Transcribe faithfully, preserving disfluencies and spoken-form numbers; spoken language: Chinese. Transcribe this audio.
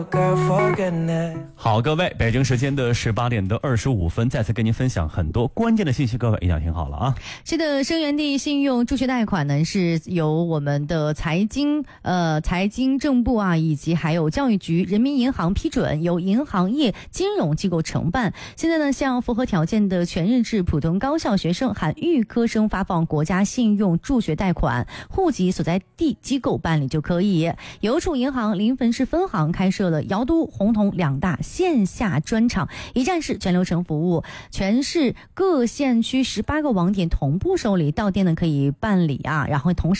好，各位，北京时间的十八点的二十五分，再次跟您分享很多关键的信息，各位一定要听好了啊！ 是的，生源地信用助学贷款呢，是由我们的财经呃财经政部啊，以及还有教育局、人民银行批准，由银行业金融机构承办。现在呢，向符合条件的全日制普通高校学生含预科生发放国家信用助学贷款，户籍所在地机构办理就可以。邮储银行临汾市分行开设了瑶都、洪洞两大线下专场，一站式全流程服务，全市各县区十八个网点同步受理，到店呢可以办理啊，然后同时